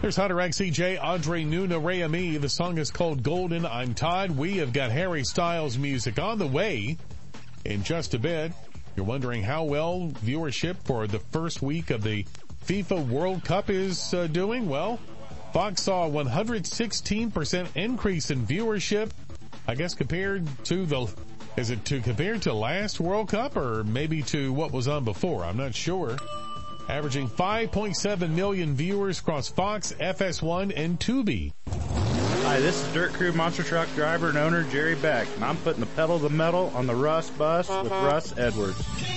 There's Hunter XCJ, Andre Nuna, Rayami. The song is called Golden. I'm Todd. We have got Harry Styles music on the way in just a bit. You're wondering how well viewership for the first week of the FIFA World Cup is doing? Well, Fox saw a 116% increase in viewership. I guess compared to compared to last World Cup or maybe to what was on before? I'm not sure. Averaging 5.7 million viewers across Fox, FS1, and Tubi. Hi, this is Dirt Crew Monster Truck driver and owner Jerry Beck, and I'm putting the pedal to the metal on the Russ bus with Russ Edwards.